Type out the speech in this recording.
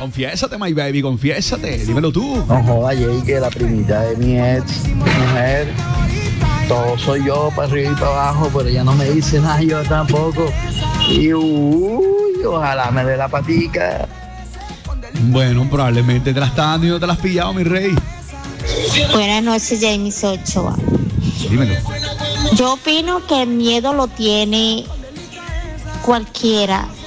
Confiésate, my baby, confiésate. Dímelo tú. No joda, Jay, que la primita de mi ex mujer, todo soy yo para arriba y para abajo, pero ella no me dice nada, yo tampoco. Y ojalá me dé la patica. Bueno, probablemente te la estás dando y no te la has pillado, mi rey. Buenas noches, James Ochoa. Dímelo. Yo opino que el miedo lo tiene cualquiera,